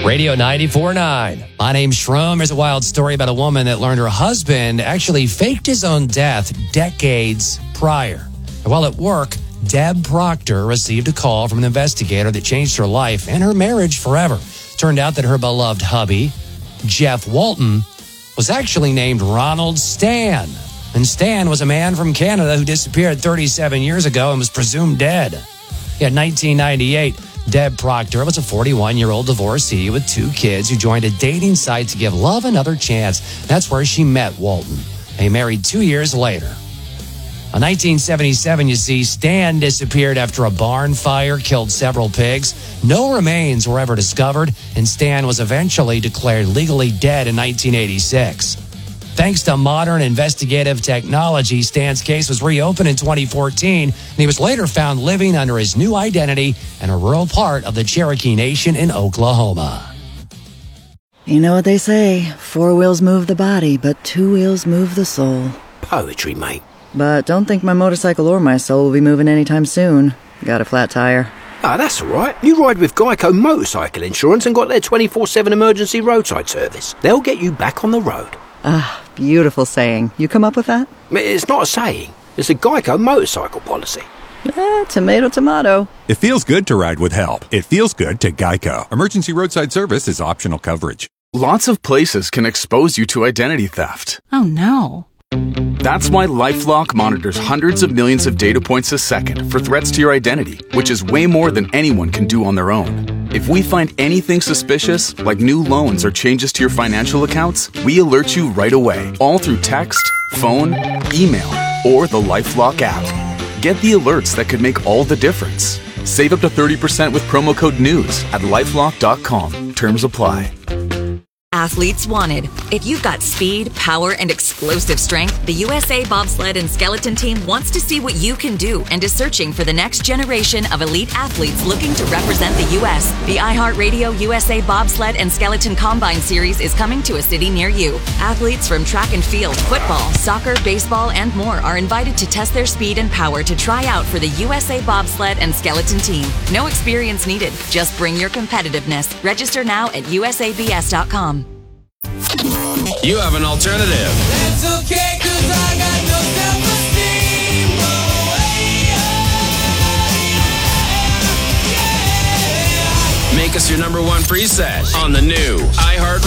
Radio 94.9. My name's Shrum. There's a wild story about a woman that learned her husband actually faked his own death decades prior. And while at work, Deb Proctor received a call from an investigator that changed her life and her marriage forever. Turned out that her beloved hubby, Jeff Walton, was actually named Ronald Stan. And Stan was a man from Canada who disappeared 37 years ago and was presumed dead. In 1998, Deb Proctor was a 41-year-old divorcee with 2 kids who joined a dating site to give love another chance. That's where she met Walton. They married 2 years later. In 1977, you see, Stan disappeared after a barn fire killed several pigs. No remains were ever discovered, and Stan was eventually declared legally dead in 1986. Thanks to modern investigative technology, Stan's case was reopened in 2014, and he was later found living under his new identity in a rural part of the Cherokee Nation in Oklahoma. You know what they say, 4 wheels move the body, but 2 wheels move the soul. Poetry, mate. But don't think my motorcycle or my soul will be moving anytime soon. Got a flat tire. Ah, that's all right. You ride with Geico Motorcycle Insurance and got their 24/7 emergency roadside service. They'll get you back on the road. Ah, beautiful saying. You come up with that? It's not a saying. It's a Geico motorcycle policy. Tomato, tomato. It feels good to ride with help. It feels good to Geico. Emergency roadside service is optional coverage. Lots of places can expose you to identity theft. Oh no. That's why LifeLock monitors hundreds of millions of data points a second for threats to your identity, which is way more than anyone can do on their own. If we find anything suspicious, like new loans or changes to your financial accounts, we alert you right away, all through text, phone, email, or the LifeLock app. Get the alerts that could make all the difference. Save up to 30% with promo code NEWS at lifelock.com. Terms apply. Athletes wanted. If you've got speed, power, and explosive strength, the USA Bobsled and Skeleton Team wants to see what you can do and is searching for the next generation of elite athletes looking to represent the U.S. The iHeartRadio USA Bobsled and Skeleton Combine Series is coming to a city near you. Athletes from track and field, football, soccer, baseball, and more are invited to test their speed and power to try out for the USA Bobsled and Skeleton Team. No experience needed. Just bring your competitiveness. Register now at usabs.com. You have an alternative. That's okay, 'cause I got no self-esteem. Make us your number 1 preset on the new iHeart